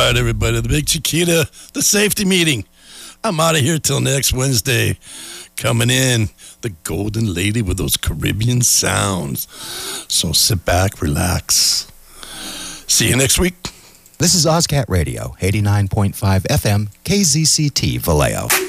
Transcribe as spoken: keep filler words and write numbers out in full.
right, everybody. The Big Chiquita, the safety meeting. I'm out of here till next Wednesday. Coming in, the golden lady with those Caribbean sounds. So sit back, relax. See you next week. This is OzCat Radio, eighty-nine point five F M, K Z C T, Vallejo.